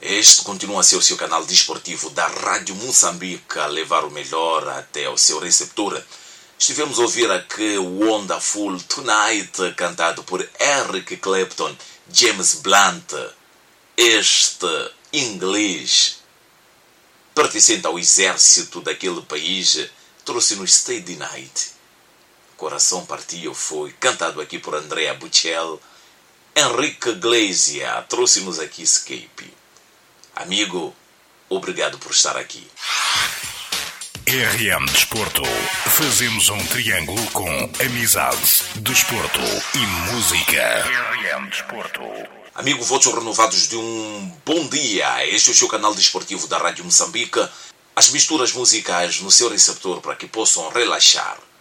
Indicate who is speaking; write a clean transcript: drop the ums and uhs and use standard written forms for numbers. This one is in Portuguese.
Speaker 1: Este continua a ser o seu canal desportivo da Rádio Moçambique, a levar o melhor até o seu receptor. Estivemos a ouvir aqui Wonderful Tonight, cantado por Eric Clapton, James Blunt. Este inglês, pertencente ao exército daquele país, trouxe-nos Stay the Night. Coração Partiu foi cantado aqui por Andrea Bocelli. Henrique Iglesias trouxe-nos aqui Escape. Amigo, obrigado por estar aqui.
Speaker 2: RM Desporto. Fazemos um triângulo com amizade, desporto e música. RM Desporto.
Speaker 1: Amigo, votos renovados de um bom dia. Este é o seu canal desportivo da Rádio Moçambique. As misturas musicais no seu receptor para que possam relaxar.